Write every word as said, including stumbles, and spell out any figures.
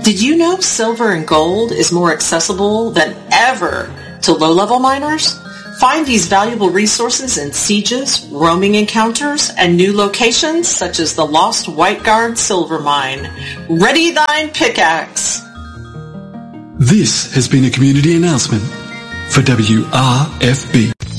Did you know silver and gold is more accessible than ever to low-level miners? Find these valuable resources in sieges, roaming encounters, and new locations such as the Lost White Guard Silver Mine. Ready thine pickaxe! This has been a community announcement for W R F B.